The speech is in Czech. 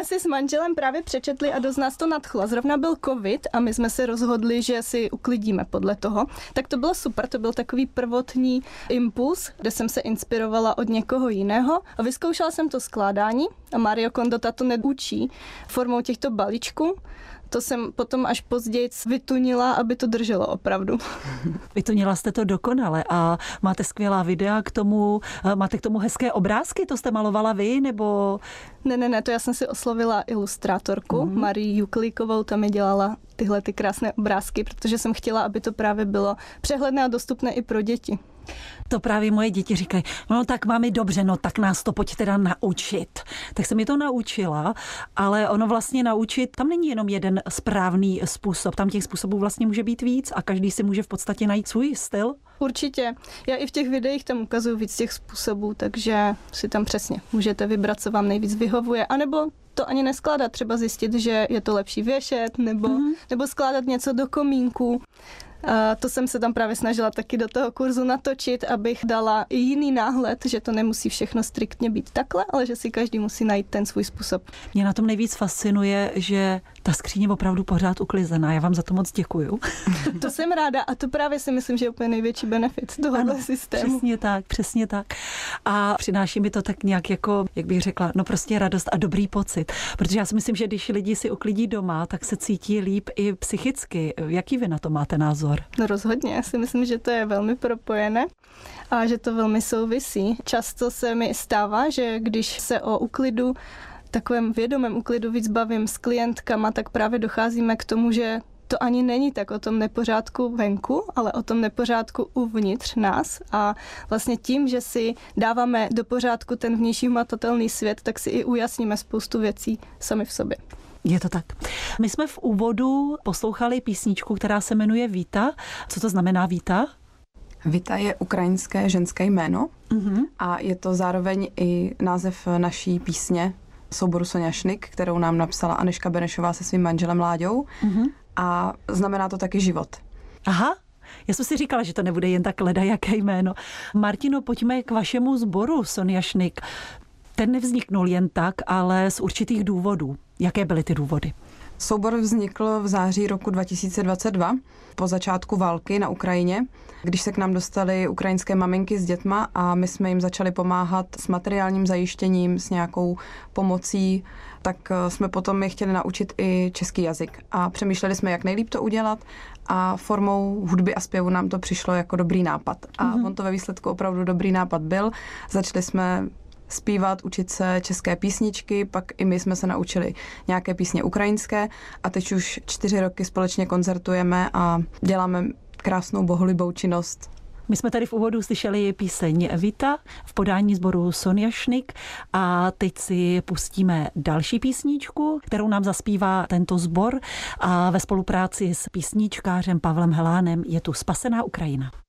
jsme si s manželem právě přečetli a dost nás to nadchlo. Zrovna byl covid a my jsme se rozhodli, že si uklidíme podle toho. Tak to bylo super, to byl takový prvotní impuls, kde jsem se inspirovala od někoho jiného a vyzkoušela jsem to skládání a Marie Kondo to neučí formou těchto balíčků. To jsem potom až později vytunila, aby to drželo opravdu. Vytunila jste to dokonale a máte skvělá videa k tomu, máte k tomu hezké obrázky, to jste malovala vy, nebo... Ne, to já jsem si oslovila ilustrátorku, Marii Juklíkovou, ta mi dělala tyhle ty krásné obrázky, protože jsem chtěla, aby to právě bylo přehledné a dostupné i pro děti. To právě moje děti říkají, no tak mami, dobře, no tak nás to pojď teda naučit. Tak jsem mi to naučila, ale ono vlastně naučit, tam není jenom jeden správný způsob, tam těch způsobů vlastně může být víc a každý si může v podstatě najít svůj styl. Určitě. Já i v těch videích tam ukazuju víc těch způsobů, takže si tam přesně můžete vybrat, co vám nejvíc vyhovuje, anebo to ani neskládat, třeba zjistit, že je to lepší věšet, nebo skládat něco do komínku. A to jsem se tam právě snažila taky do toho kurzu natočit, abych dala i jiný náhled, že to nemusí všechno striktně být takhle, ale že si každý musí najít ten svůj způsob. Mě na tom nejvíc fascinuje, že ta skříň je opravdu pořád uklizená. Já vám za to moc děkuju. To jsem ráda a to právě si myslím, že je úplně největší benefit tohohle systému. Přesně tak. A přináší mi to tak nějak jako, jak bych řekla, no prostě radost a dobrý pocit. Protože já si myslím, že když lidi si uklidí doma, tak se cítí líp i psychicky. Jaký vy na to máte názor? No rozhodně, já si myslím, že to je velmi propojené a že to velmi souvisí. Často se mi stává, že když se o uklidu, takovém vědomém uklidu víc bavím s klientkama, tak právě docházíme k tomu, že to ani není tak o tom nepořádku venku, ale o tom nepořádku uvnitř nás a vlastně tím, že si dáváme do pořádku ten vnější hmatatelný svět, tak si i ujasníme spoustu věcí sami v sobě. Je to tak. My jsme v úvodu poslouchali písničku, která se jmenuje Víta. Co to znamená Víta? Víta je ukrajinské ženské jméno a je to zároveň i název naší písně souboru Sonjašnik, kterou nám napsala Anežka Benešová se svým manželem Láďou a znamená to taky život. Aha. Já jsem si říkala, že to nebude jen tak ledajaké jméno. Martino, pojďme k vašemu sboru Sonjašnik. Ten nevzniknul jen tak, ale z určitých důvodů. Jaké byly ty důvody? Soubor vznikl v září roku 2022 po začátku války na Ukrajině, když se k nám dostaly ukrajinské maminky s dětma a my jsme jim začali pomáhat s materiálním zajištěním, s nějakou pomocí, tak jsme potom je chtěli naučit i český jazyk. A přemýšleli jsme, jak nejlíp to udělat a formou hudby a zpěvu nám to přišlo jako dobrý nápad. A on to ve výsledku opravdu dobrý nápad byl. Začali jsme zpívat, učit se české písničky, pak i my jsme se naučili nějaké písně ukrajinské a teď už 4 roky společně koncertujeme a děláme krásnou bohulibou činnost. My jsme tady v úvodu slyšeli píseň Víta v podání sboru Sonjašnik a teď si pustíme další písničku, kterou nám zaspívá tento sbor a ve spolupráci s písničkářem Pavlem Helánem je tu Spasená Ukrajina.